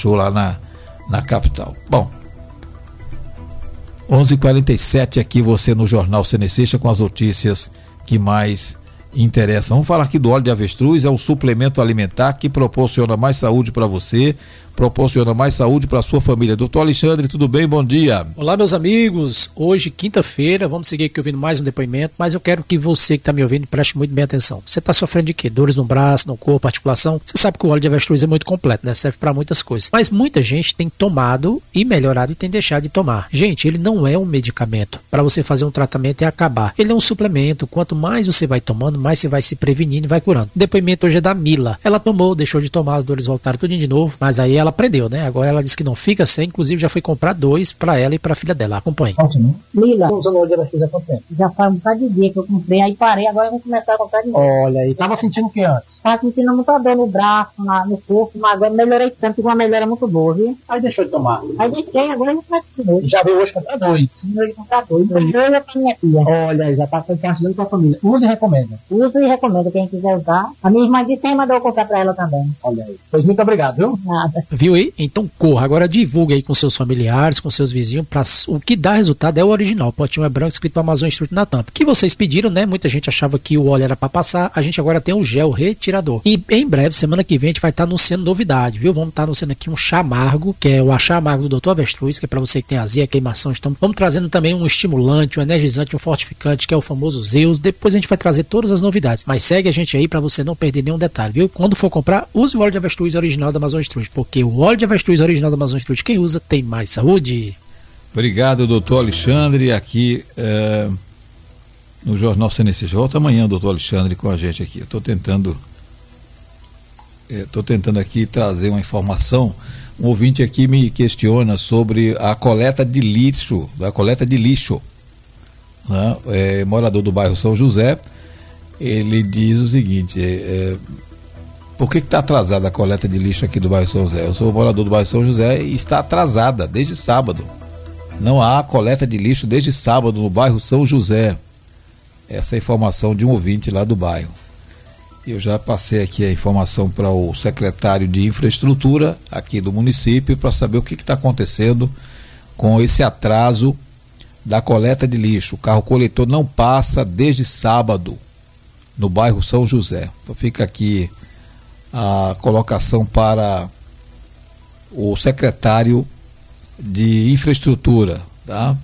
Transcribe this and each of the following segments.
achou lá na capital. Bom, 11h47 aqui, você no Jornal Cenecista com as notícias que mais interessam. Vamos falar aqui do óleo de avestruz. É um suplemento alimentar que proporciona mais saúde para você, proporciona mais saúde para a sua família. Doutor Alexandre, tudo bem? Bom dia. Olá, meus amigos. Hoje, quinta-feira, vamos seguir aqui ouvindo mais um depoimento, mas eu quero que você que está me ouvindo preste muito bem atenção. Você está sofrendo de quê? Dores no braço, no corpo, articulação? Você sabe que o óleo de avestruz é muito completo, né? Serve para muitas coisas. Mas muita gente tem tomado e melhorado e tem deixado de tomar. Gente, ele não é um medicamento para você fazer um tratamento e acabar. Ele é um suplemento. Quanto mais você vai tomando, mais você vai se prevenindo e vai curando. O depoimento hoje é da Mila. Ela tomou, deixou de tomar, as dores voltaram tudo de novo, mas aí ela aprendeu, né? Agora ela disse que não fica sem, inclusive já foi comprar 2 para ela e para a filha dela. Acompanhe. Mila, usando óleo de avestruz há quanto tempo? Já faz um bocado de dia que eu comprei, aí parei, agora eu vou começar a comprar de novo. Olha aí, tava sentindo o que antes? Tava sentindo muita dor no braço, no corpo, mas agora melhorei tanto, tive uma melhora muito boa, viu? Aí deixou de tomar. Aí deixei, agora eu vou comprar de novo. Já veio hoje comprar 2. Eu vou comprar 2. 2 é pra minha filha. Olha aí, já tá compartilhando com a família. Usa e recomenda. Uso e recomendo quem quiser usar. A minha irmã disse que mandou eu comprar pra ela também. Olha aí. Pois muito obrigado, viu? Nada. Viu aí? Então corra. Agora divulga aí com seus familiares, com seus vizinhos. O que dá resultado é o original. O potinho é branco, escrito Amazon Instruct na tampa. Que vocês pediram, né? Muita gente achava que o óleo era para passar. A gente agora tem um gel retirador. E em breve, semana que vem, a gente vai estar anunciando novidade, viu? Vamos estar anunciando aqui um chá amargo, que é o chá amargo do Dr. Avestruz, que é para você que tem azia, queimação, estômago. Vamos trazendo também um estimulante, um energizante, um fortificante, que é o famoso Zeus. Depois a gente vai trazer todas as novidades. Mas segue a gente aí para você não perder nenhum detalhe, viu? Quando for comprar, use o óleo de avestruz original da Amazon Instruct, porque o óleo de avestruz original da Amazon Instruct, quem usa tem mais saúde. Obrigado, doutor Alexandre, aqui no Jornal Cenecista. Volta amanhã, doutor Alexandre, com a gente aqui. Eu estou tentando aqui trazer uma informação. Um ouvinte aqui me questiona sobre a coleta de lixo, né? Morador do bairro São José. Ele diz o seguinte: por que está atrasada a coleta de lixo aqui do bairro São José? Eu sou morador do bairro São José e está atrasada desde sábado. Não há coleta de lixo desde sábado no bairro São José. Essa é a informação de um ouvinte lá do bairro. Eu já passei aqui a informação para o secretário de infraestrutura aqui do município para saber o que está acontecendo com esse atraso da coleta de lixo. O carro coletor não passa desde sábado no bairro São José. Então fica aqui a colocação para o secretário de infraestrutura, tá?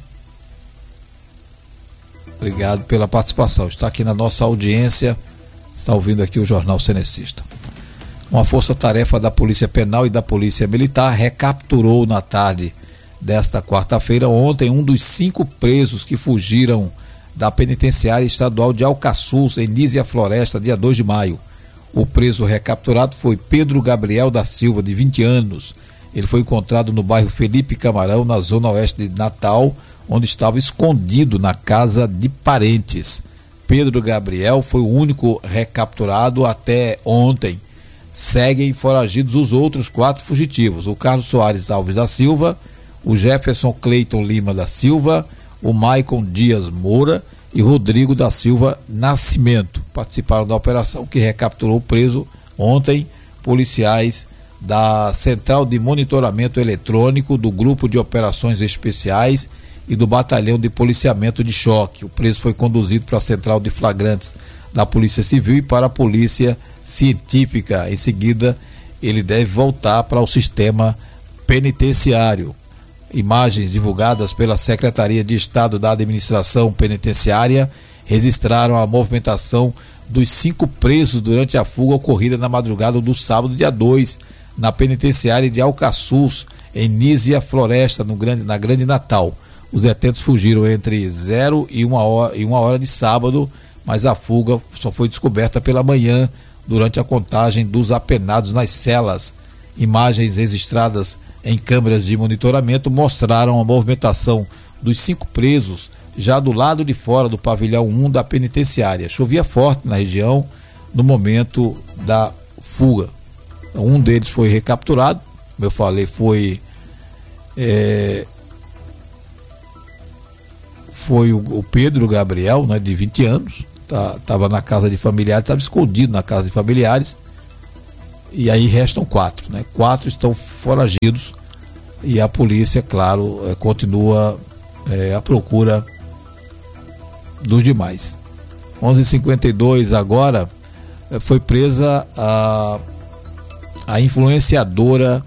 Obrigado pela participação. Está aqui na nossa audiência, está ouvindo aqui o Jornal Cenecista. Uma força-tarefa da Polícia Penal e da Polícia Militar recapturou na tarde desta quarta-feira, ontem, um dos 5 presos que fugiram da penitenciária estadual de Alcaçuz, em Nísia Floresta, dia 2 de maio. O preso recapturado foi Pedro Gabriel da Silva, de 20 anos. Ele foi encontrado no bairro Felipe Camarão, na zona oeste de Natal, onde estava escondido na casa de parentes. Pedro Gabriel foi o único recapturado até ontem. Seguem foragidos os outros 4 fugitivos: o Carlos Soares Alves da Silva, o Jefferson Cleiton Lima da Silva, o Maicon Dias Moura e Rodrigo da Silva Nascimento. Participaram da operação que recapturou o preso ontem policiais da Central de Monitoramento Eletrônico, do Grupo de Operações Especiais e do Batalhão de Policiamento de Choque. O preso foi conduzido para a Central de Flagrantes da Polícia Civil e para a Polícia Científica. Em seguida, ele deve voltar para o sistema penitenciário. Imagens divulgadas pela Secretaria de Estado da Administração Penitenciária registraram a movimentação dos 5 presos durante a fuga ocorrida na madrugada do sábado, dia 2, na penitenciária de Alcaçuz, em Nísia Floresta, na Grande Natal. Os detentos fugiram entre 0 e 1 hora de sábado, mas a fuga só foi descoberta pela manhã, durante a contagem dos apenados nas celas. Imagens registradas em câmeras de monitoramento mostraram a movimentação dos 5 presos já do lado de fora do pavilhão 1 da penitenciária. Chovia forte na região no momento da fuga. Um deles foi recapturado, como eu falei, foi o Pedro Gabriel, né, de 20 anos, estava na casa de familiares, estava escondido na casa de familiares. E aí restam 4, né? 4 estão foragidos e a polícia, claro, continua à procura dos demais. 11h52 agora, foi presa a influenciadora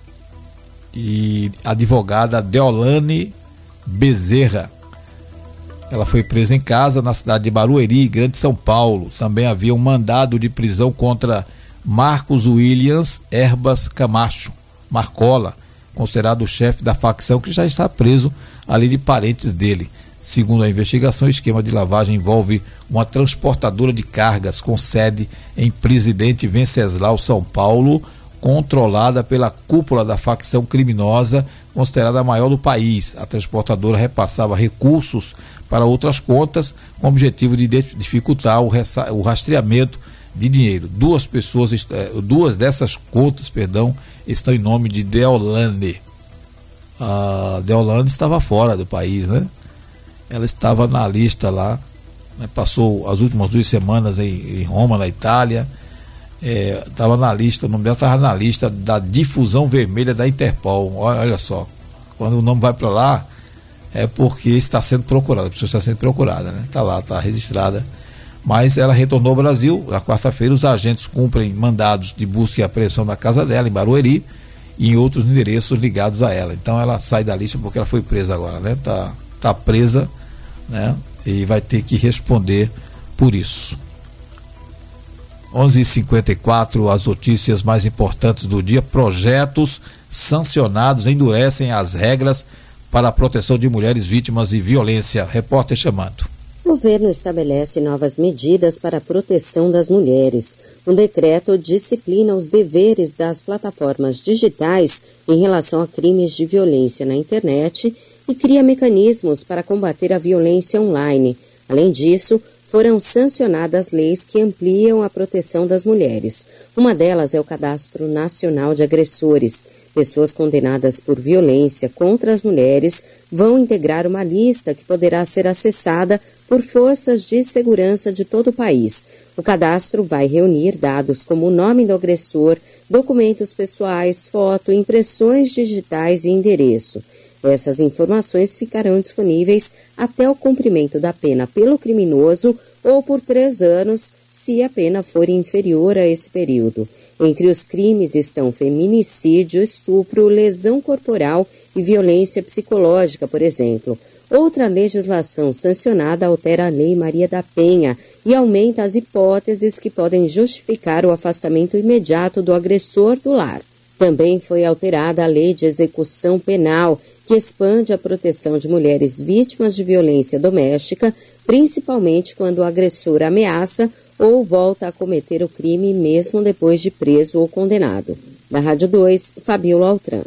e advogada Deolane Bezerra. Ela foi presa em casa na cidade de Barueri, Grande São Paulo. Também havia um mandado de prisão contra Marcos Williams Herbas Camacho Marcola, considerado o chefe da facção, que já está preso ali de parentes dele. Segundo a investigação, o esquema de lavagem envolve uma transportadora de cargas com sede em Presidente Venceslau, São Paulo, controlada pela cúpula da facção criminosa, considerada a maior do país. A transportadora repassava recursos para outras contas, com o objetivo de dificultar o rastreamento de dinheiro. Duas dessas contas, estão em nome de Deolane. A Deolane estava fora do país, né? Ela estava na lista lá, né? Passou as últimas 2 semanas em Roma, na Itália. Estava na lista, o nome dela estava na lista da difusão vermelha da Interpol. Olha só, quando o nome vai para lá, é porque está sendo procurada, a pessoa está sendo procurada, né? Está lá, está registrada. Mas ela retornou ao Brasil. Na quarta-feira, os agentes cumprem mandados de busca e apreensão na casa dela, em Barueri, e em outros endereços ligados a ela. Então ela sai da lista porque ela foi presa agora, né? Tá presa, né? E vai ter que responder por isso. 11h54, as notícias mais importantes do dia. Projetos sancionados endurecem as regras para a proteção de mulheres vítimas de violência. Repórter chamando. O governo estabelece novas medidas para a proteção das mulheres. Um decreto disciplina os deveres das plataformas digitais em relação a crimes de violência na internet e cria mecanismos para combater a violência online. Além disso, foram sancionadas leis que ampliam a proteção das mulheres. Uma delas é o Cadastro Nacional de Agressores. Pessoas condenadas por violência contra as mulheres vão integrar uma lista que poderá ser acessada por forças de segurança de todo o país. O cadastro vai reunir dados como o nome do agressor, documentos pessoais, foto, impressões digitais e endereço. Essas informações ficarão disponíveis até o cumprimento da pena pelo criminoso ou por 3 anos, se a pena for inferior a esse período. Entre os crimes estão feminicídio, estupro, lesão corporal e violência psicológica, por exemplo. Outra legislação sancionada altera a Lei Maria da Penha e aumenta as hipóteses que podem justificar o afastamento imediato do agressor do lar. Também foi alterada a Lei de Execução Penal, que expande a proteção de mulheres vítimas de violência doméstica, principalmente quando o agressor ameaça ou volta a cometer o crime mesmo depois de preso ou condenado. Da Rádio 2, Fabiola Altran.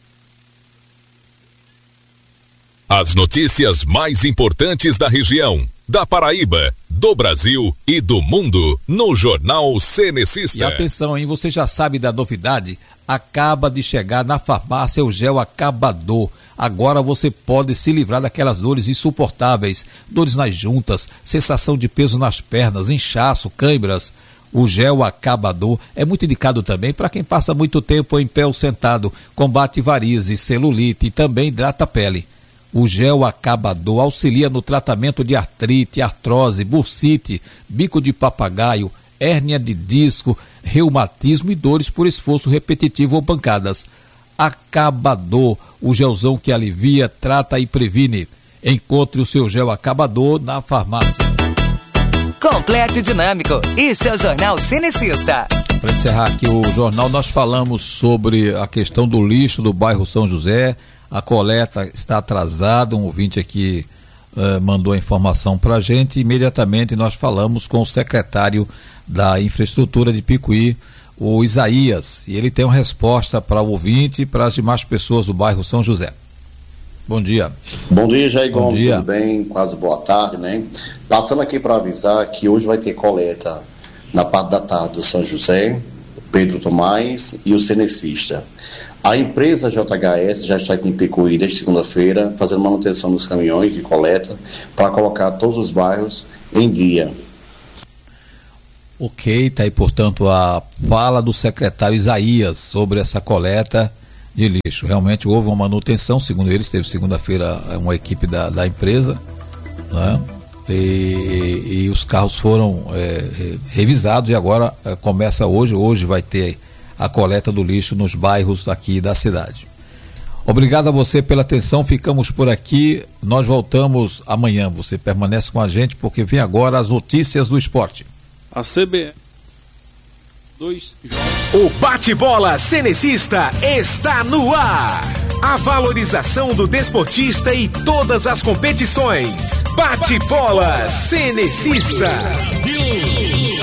As notícias mais importantes da região, da Paraíba, do Brasil e do mundo, no Jornal Cenecista. E atenção, hein? Você já sabe da novidade? Acaba de chegar na farmácia o gel Acabador. Agora você pode se livrar daquelas dores insuportáveis, dores nas juntas, sensação de peso nas pernas, inchaço, câimbras. O gel Acabador é muito indicado também para quem passa muito tempo em pé ou sentado, combate varizes, celulite e também hidrata a pele. O gel Acabador auxilia no tratamento de artrite, artrose, bursite, bico de papagaio, hérnia de disco, reumatismo e dores por esforço repetitivo ou pancadas. Acabador, o gelzão que alivia, trata e previne. Encontre o seu gel Acabador na farmácia. Completo e dinâmico, este é o Jornal Cenecista. Para encerrar aqui o jornal, nós falamos sobre a questão do lixo do bairro São José. A coleta está atrasada, um ouvinte aqui mandou a informação para a gente. Imediatamente nós falamos com o secretário da Infraestrutura de Picuí, o Isaías, e ele tem uma resposta para o ouvinte e para as demais pessoas do bairro São José. Bom dia. Bom dia, Jair Gomes, Bom dia. tudo bem? Quase boa tarde, né? Passando aqui para avisar que hoje vai ter coleta na parte da tarde do São José, Pedro Tomás e o Cenecista. A empresa JHS já está aqui em Picuí desde segunda-feira, fazendo manutenção dos caminhões de coleta para colocar todos os bairros em dia. Ok, está aí, portanto, a fala do secretário Isaías sobre essa coleta de lixo. Realmente houve uma manutenção, segundo eles, teve segunda-feira uma equipe da empresa, né? E os carros foram revisados e agora começa hoje vai ter a coleta do lixo nos bairros aqui da cidade. Obrigado a você pela atenção, ficamos por aqui, nós voltamos amanhã, você permanece com a gente porque vem agora as notícias do esporte. A CBF. O bate-bola cenecista está no ar. A valorização do desportista e todas as competições. Bate-bola cenecista.